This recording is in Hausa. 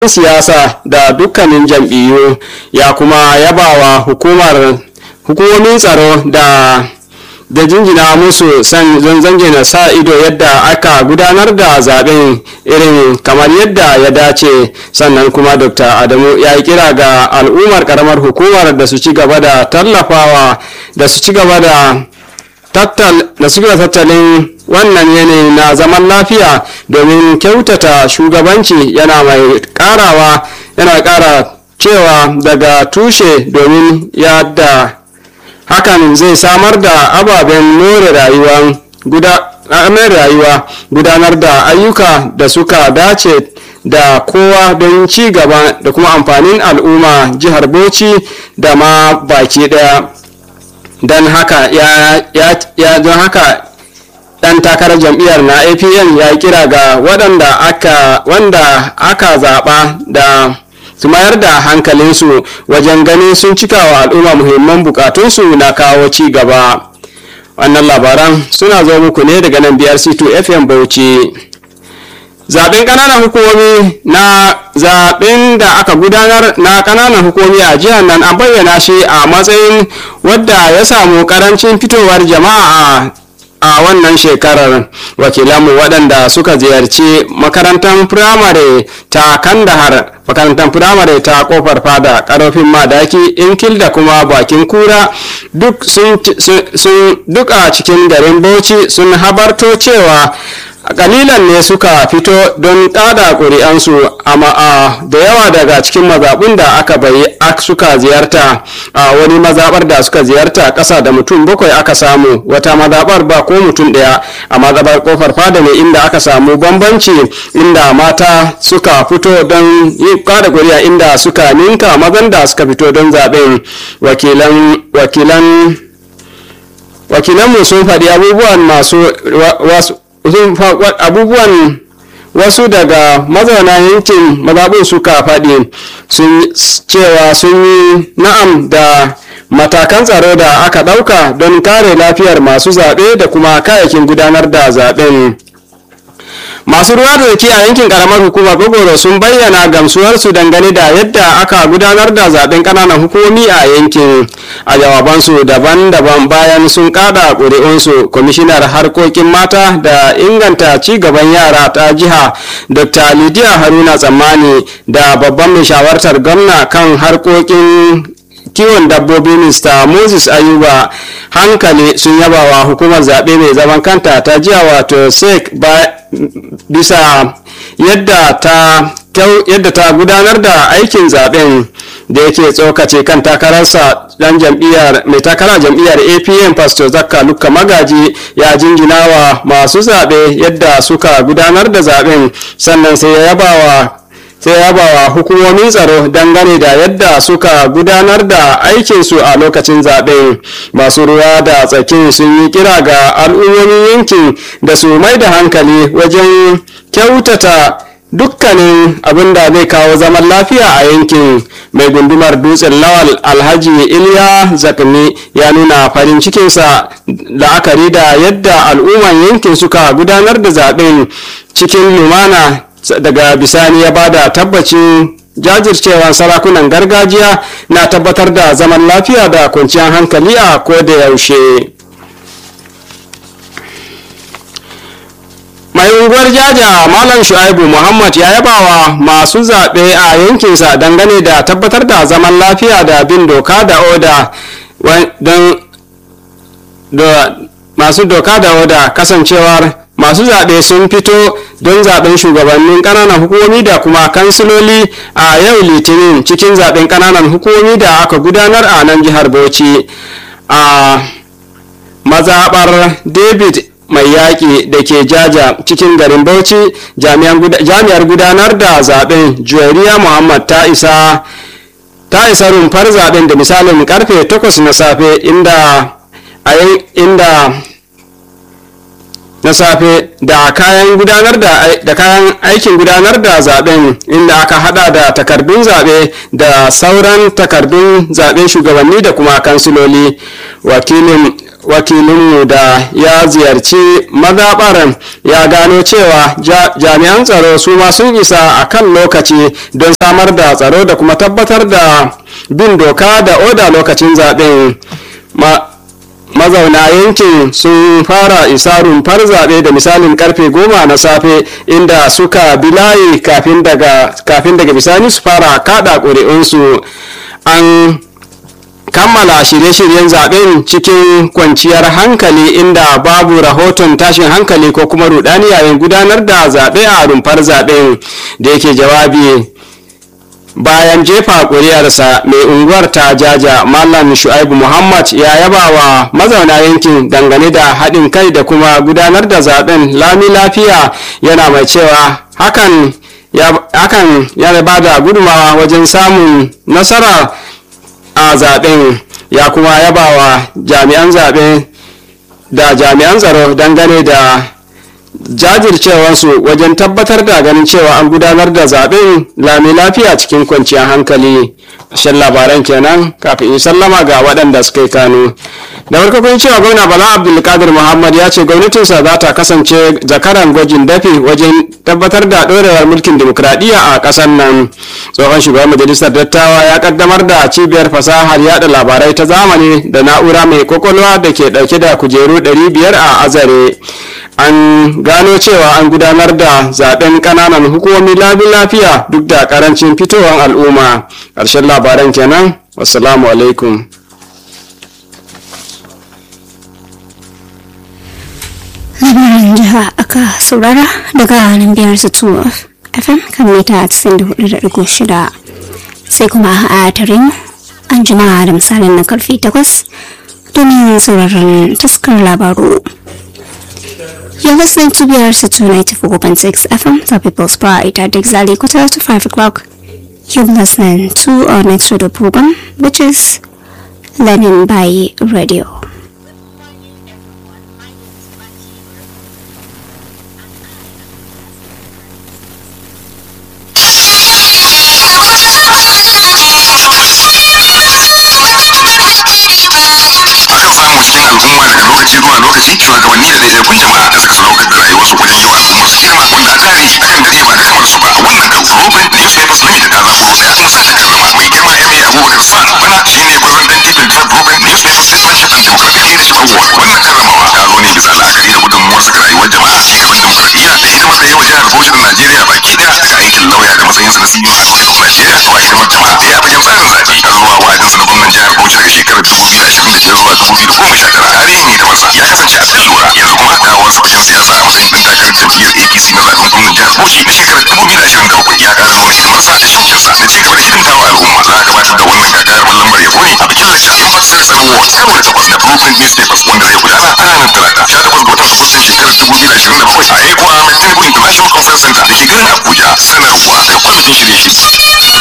'yan siyasa da dukkanin jam'iyyu, ya kuma yabawa hukumomin tsaro da jinjina musu zanzangina sa ido yadda aka gudanar da zaben irin kamar yadda ya dace. Sannan kuma Dr. Adamu ya yi kira ga al'ummar karamar hukumar da su ci gaba da tallafawa da su ci gaba da tattalin wannan yanayi na zaman lafiya domin kyautata shugabanci. Yana ƙara cewa daga tushe domin yadda hakan zai samar da ababen more rayuwa gudanar da ayyuka da suka dace da kowa don ci gaba da kuma amfanin al'umma jihar Bauchi da ma baki daya. Don haka ɗan takarar jam'iyyar na APN ya kira ga wanda aka zaɓa da su mayar da hankalinsu wajen ganin sun cika wa al'umma muhimman bukatunsu na kawo ci gaba. Wannan labaran suna zo muku ne daga nan BRC2 FM Bauchi. Zaben kananan hukumomi zaben da aka gudanar na kananan hukumomi a jihar nan an bayyana shi a matsayin wadda ya samu karancin fitowar jama'a a wannan shekarar. Wakilanmu waɗanda suka ziyarci makarantar firamare ta Kandahar, makarantar firamare ta Kofar Fada, Karofin Madaki, Inkil da kuma Bakin Kura duk a cikin garin Bauchi sun habarto cewa kalilan ne suka fito don tada ƙuri'ansu amma da yawa daga cikin mazaɓun da suka ziyarta. A wani mazaɓar da suka ziyarta ƙasa da mutum 7 aka samu, wata mazaɓar ba ko mutum 1. A mazaɓar Kofar Fada ne inda aka samu bambanci, inda mata suka fito don yin kada ƙuri'a inda suka ninka mazan da suka fito don zaɓen. Wakilanmu sun faɗi abubuwan wasu daga mazauna yankin mazaɓin suka faɗi cewa sun yi na'am da matakan tsaro da aka ɗauka don kare lafiyar masu zaɓe da kuma kayayyakin gudanar da zaɓen. Masu ruwa da tsaki a yankin karamar hukumar Gogoro sun bayyana gamsuwarsu dangane da yadda aka gudanar da zaben kananan hukumomi a yankin. A jawabansu daban-daban bayan sun kada ƙuri'unsu, kwamishinar harkokin mata da inganta ci gaban yara ta jiha Dr. Lidiya Haruna Tsammani da babban mai shawartar gwamna kan harkokin kiwon dabbobi Mr. Moses Ayuba hankali sun yabawa hukumar zaɓe mai zaman kanta ta jiya wato SEC bisa yadda ta gudanar da aikin zaɓen. Da yake tsokace kan takararsa dan mai takara jam'iyyar APN Pastor Zakka Lukka Magaji ya jingina wa masu zaɓe yadda suka gudanar da zaɓen, sannan sai ya yabawa hukumomin tsaro dangane da yadda suka gudanar da aikinsu a lokacin zaɓen. Masu ruwa da tsakin sun yi kira ga al'ummomin yankin da su mai da hankali wajen kyautata dukkanin abin da zai kawo zaman lafiya a yankin. Mai gundumar Dutsen Lawal Alhaji Iliya Zakni ya nuna farin cikinsa la'akari da yadda al'umman yankin suka gudanar da zaɓen cikin lumana. Daga bisani ya bada tabbacin jajircewa sarakunan gargajiya na tabbatar da zaman lafiya da kwanciyar hankali a koda yaushe. Mai unguwar Jaja Malam Shu'aibu Muhammad ya yabawa masu zaɓe a yankinsa dangane da tabbatar da zaman lafiya da bin doka da oda masu doka da oda, kasancewar masu zaɓe sun fito don zaɓen shugabannin ƙananan hukumomi da kuma kansiloli a yau Litinin cikin zaɓen ƙananan hukumomi da aka gudanar a nan jihar Bauchi. A mazaɓar David Mai Yaƙi da ke Jaja cikin garin Bauchi, jami'ar gudanar da zaɓen Juwairiya Muhammad ta isa rumfar zaɓen da misalin karfe 8 na safe da kayan aikin gudanar da zaben, inda aka hada da takardun zabe da sauran takardun zaben shugabanni da kuma kansiloli. wakilinmu da ya ziyarci mazaɓar ya gano cewa jami'an tsaro su ma sun isa a kan lokaci don samar da tsaro da kuma tabbatar da bin doka da oda lokacin zaɓen. Mazauna yankin sun fara isa rumfar zaɓe da misalin karfe 10 na safe inda suka bi layi kafin daga bisani su fara kada ƙuri'unsu. An kammala shirye-shiryen zaben cikin kwanciyar hankali inda babu rahoton tashin hankali ko kuma rudani yayin gudanar da zaɓe a rumfar zaben. Da yake jawabi bayan jefa ƙuri'arsa, mai unguwar ta jaja Malam Shu'aibu Muhammad ya yaba wa mazauna yankin dangane da haɗin kai da kuma gudanar da zaben lami lafiya, yana mai cewa hakan ya ba da gudunmawa wajen samun nasara a zaben. Ya kuma yaba wa jami'an zaɓe da jami'an tsaro dangane da jajircewarsu wajen tabbatar da ganin cewa an gudanar da zaben lami lafiya cikin kwanciyar hankali. Shan labaran kenan kafin in sallama ga waɗanda suka yi kano. Da farko kun cewa gwamna Bala Abdulkadir Muhammad ya ce gwamnatinsa za ta kasance zakaran gwajin dafi wajen tabbatar da ɗorewar mulkin dimokuraɗiyya a ƙasar nan. Tsohon shugaban majalisar dattawa ya kaddamar da cibiyar fasahar yada labarai ta zamani da na'ura mai kwakwalwa da ke ɗauke da kujeru 500 a Azare. An gano cewa an gudanar da zaben kananan hukumomi lafiya duk da karancin fitowar al'umma. Ƙarshen labaran kenan. Wassalamu alaikum. Labaran jiha aka saurara daga nan biyar su FM kan mita 94.6, sai kuma a tarin an jima da misalin na karfe 8 domin sauraron taskar labaru. You're listening to BRC 294.6 FM, the People's Pride, at exactly 4:45 o'clock. You're listening to our next radio program, which is Learning by Radio. Al'umma daga lokaci zuwa lokaci shugabanni da daidaikun jama'a da suka sadaukar da rayuwarsu wajen yi wa al'ummar su hidima wanda a tarihi akan dade ba da kamar su ba. Wannan kan Blueprint Newspapers Limited ta zaɓo ɗaya kuma sun ta karrama mai girma MA Abubakar Sani bana shine gwarzon dan titin ta Blueprint Newspapers Statesmanship and Democratic Leadership Award. Wannan karramawa ta zo ne bisa la'akari da gudunmuwar su ga rayuwar jama'a, ci gaban dimokuraɗiyya da hidimar da yawa jihar Bauchi da Najeriya baki ɗaya, daga aikin lauya da matsayinsa na CEO Advocate of Nigeria zuwa hidimar jama'a da ya fagen tsarin zaɓe har zuwa wa'adinsa na gwamnan jihar Bauchi daga shekarar 2025 zuwa 2019. Tarihin hidimarsa ya kasance abin lura, yanzu kuma dawowarsa fagen siyasa a matsayin ɗan takarar jam'iyyar APC na zaɓen gwamnan jihar Bauchi na shekarar 2023 ya ƙara nuna hidimarsa da shauƙinsa da ci gaba da hidimtawa al'umma. Za a gabatar da wannan gagarumar lambar yabo ne a bikin lacca Impact Citizen Award karo na 8 na Blueprint Newspapers wanda zai gudana a ranar Talata 18 ga watan Agustan shekarar 2027 a Eko Ahmed Tinubu International Conference Center da ke garin Abuja. Sanarwa daga kwamitin shirye-shirye.